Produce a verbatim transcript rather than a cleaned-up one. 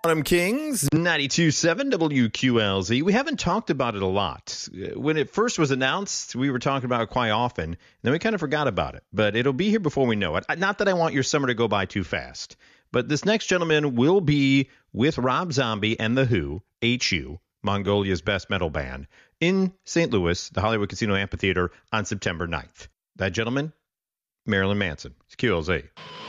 Quantum Kings, ninety-two point seven W Q L Z. We haven't talked about it a lot. When it first was announced, we were talking about it quite often, and then we kind of forgot about it. But it'll be here before we know it. Not that I want your summer to go by too fast, but this next gentleman will be with Rob Zombie and The Who, H U, Mongolia's best metal band, in Saint Louis, the Hollywood Casino Amphitheater, on September ninth. That gentleman, Marilyn Manson. It's Q L Z.